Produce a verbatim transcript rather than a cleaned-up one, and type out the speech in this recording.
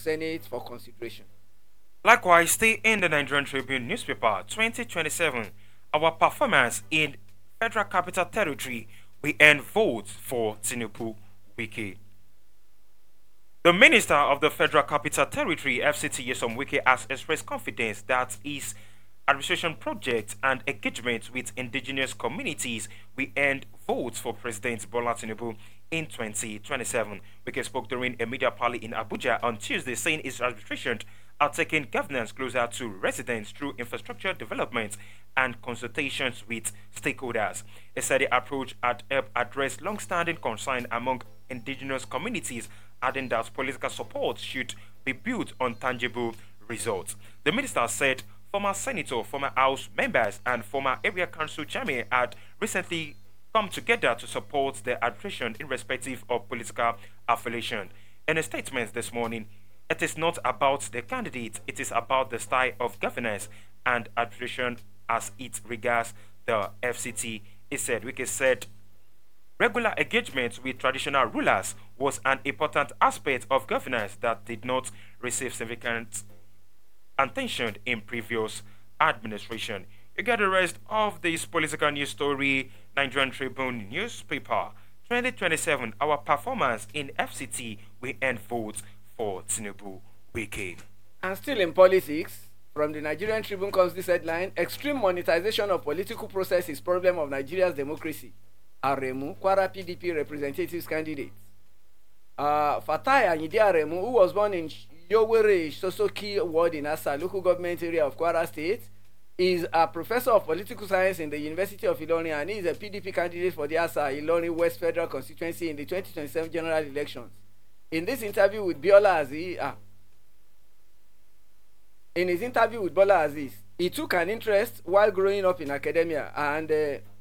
Senate for consideration. Likewise, stay in the Nigerian Tribune newspaper twenty twenty-seven. Our performance in Federal Capital Territory, we earn votes for Tinubu Wike. The Minister of the Federal Capital Territory, F C T, Nyesom Wike, has expressed confidence that his administration projects and engagement with indigenous communities will earn votes for President Bola Tinubu in twenty twenty-seven. Wike spoke during a media rally in Abuja on Tuesday, saying his administration are taking governance closer to residents through infrastructure development and consultations with stakeholders. He said the approach had helped address long-standing concern among indigenous communities, adding that political support should be built on tangible results. The minister said former senator, former House members, and former area council chairman had recently come together to support the administration irrespective of political affiliation. In a statement this morning, it is not about the candidate, it is about the style of governance and administration as it regards the F C T. He said, Wike said, regular engagement with traditional rulers was an important aspect of governance that did not receive significant attention in previous administration. You get the rest of this political news story, Nigerian Tribune newspaper. twenty twenty-seven, our performance in F C T, we earn votes for Tinubu Wike. And still in politics, from the Nigerian Tribune comes this headline: Extreme monetization of political process is problem of Nigeria's democracy. Aremu, Kwara P D P representatives candidate. Uh, Fatai Anyide Aremu, who was born in Yowere Sosoki ward in Asa, local government area of Kwara State, is a professor of political science in the University of Ilorin, and he is a P D P candidate for the Asa Ilorin West Federal Constituency in the twenty twenty-seven general elections. In this interview with Biola Aziz, ah, in his interview with Bola Aziz, he took an interest while growing up in academia, and uh,